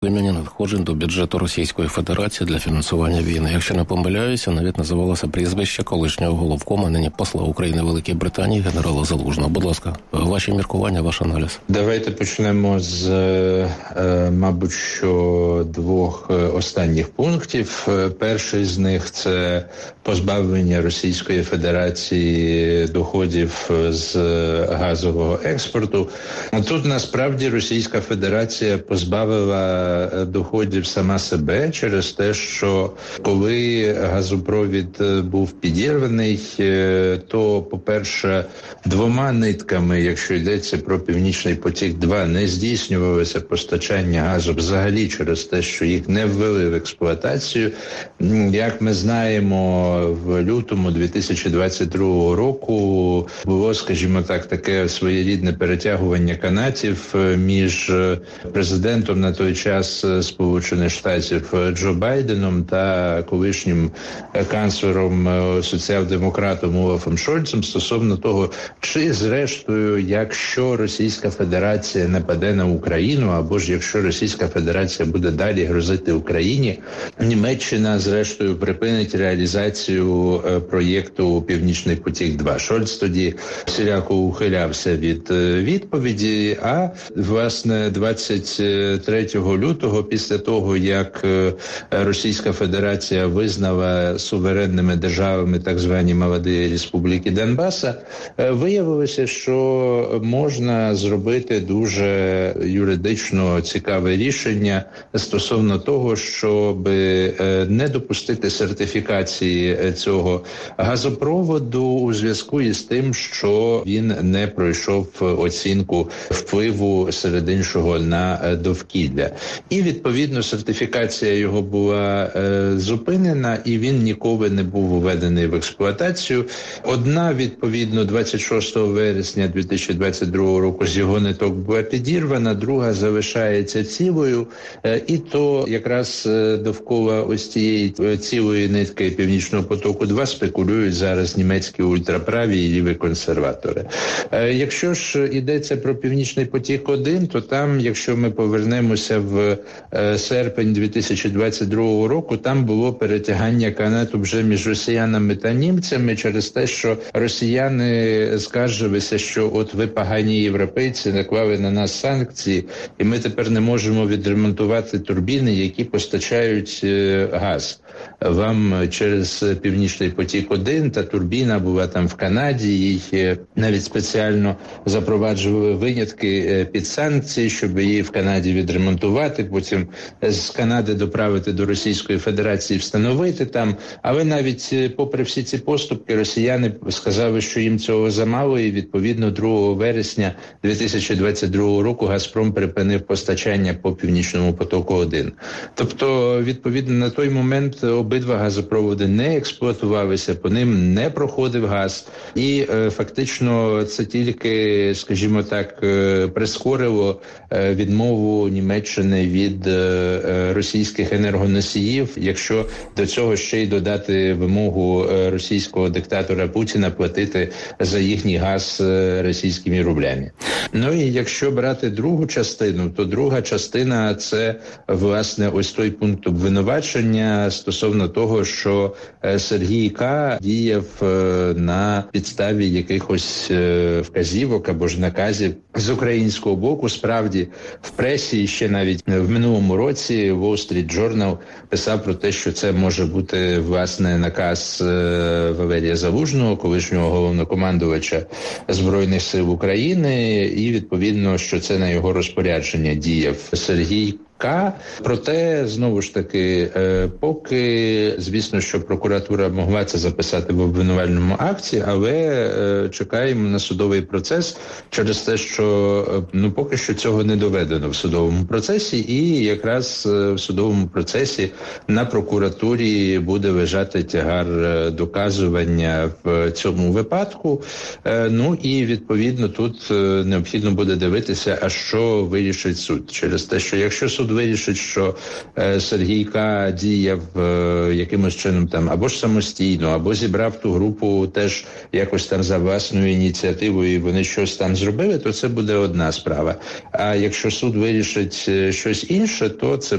Імені надходжень до бюджету Російської Федерації для фінансування війни. Якщо не помиляюся, навіть називалося прізвище колишнього головкома, нині посла України в Великій Британії, генерала Залужного. Будь ласка, ваші міркування, ваш аналіз. Давайте почнемо з, мабуть, що двох останніх пунктів. Перший з них – це позбавлення Російської Федерації доходів з газового експорту. Тут, насправді, Російська Федерація позбавила доходів сама себе через те, що коли газопровід був підірваний, то, по-перше, двома нитками, якщо йдеться про Північний потік-2, не здійснювалося постачання газу взагалі через те, що їх не ввели в експлуатацію. Як ми знаємо, в лютому 2022 року було, скажімо так, таке своєрідне перетягування канатів між президентом на той час Сполучених Штатів Джо Байденом та колишнім канцлером соціал-демократом Олафом Шольцем стосовно того, чи зрештою, якщо Російська Федерація нападе на Україну, або ж якщо Російська Федерація буде далі грозити Україні, Німеччина зрештою припинить реалізацію проєкту «Північний потік-2». Шольц тоді всіляко ухилявся від відповіді, а власне 23 лютого, після того, як Російська Федерація визнала суверенними державами так звані молоді республіки Донбаса, виявилося, що можна зробити дуже юридично цікаве рішення стосовно того, щоб не допустити сертифікації цього газопроводу у зв'язку із тим, що він не пройшов оцінку впливу серед іншого на довкілля. І, відповідно, сертифікація його була зупинена, і він ніколи не був введений в експлуатацію. Одна, відповідно, 26 вересня 2022 року з його ниток була підірвана, друга залишається цілою. І то якраз довкола ось цієї цілої нитки Північного потоку-2 спекулюють зараз німецькі ультраправі і ліві консерватори. Якщо ж йдеться про Північний потік-1, то там, якщо ми повернемося в серпень 2022 року, там було перетягання канату вже між росіянами та німцями через те, що росіяни скаржилися, що от ви погані європейці наклали на нас санкції, і ми тепер не можемо відремонтувати турбіни, які постачають газ вам через Північний потік-1, та турбіна була там в Канаді, їй навіть спеціально запроваджували винятки під санкції, щоб її в Канаді відремонтувати, потім з Канади доправити до Російської Федерації, встановити там. Але навіть попри всі ці поступки, росіяни сказали, що їм цього замало, і відповідно 2 вересня 2022 року «Газпром» припинив постачання по Північному потоку-1. Тобто, відповідно, на той момент обидва газопроводи не експлуатувалися, по ним не проходив газ. І фактично це тільки, скажімо так, прискорило відмову Німеччини від російських енергоносіїв, якщо до цього ще й додати вимогу російського диктатора Путіна платити за їхній газ російськими рублями. Ну і якщо брати другу частину, то друга частина – це, власне, ось той пункт обвинувачення стосовно того, що Сергій К. діяв на підставі якихось вказівок або ж наказів з українського боку. Справді, в пресі ще навіть в минулому році Wall Street Journal писав про те, що це може бути, власне, наказ Валерія Залужного, колишнього головнокомандувача Збройних сил України, і, відповідно, що це на його розпорядження діяв Сергій К. Проте, знову ж таки, поки, звісно, що прокуратура могла це записати в обвинувальному акті, але чекаємо на судовий процес через те, що поки що цього не доведено в судовому процесі, і якраз в судовому процесі на прокуратурі буде лежати тягар доказування в цьому випадку. Ну і, відповідно, тут необхідно буде дивитися, а що вирішить суд. Через те, що якщо суд суд вирішить, що Сергійка діяв якимось чином там або ж самостійно, або зібрав ту групу теж якось там за власною ініціативою, і вони щось там зробили, то це буде одна справа. А якщо суд вирішить щось інше, то це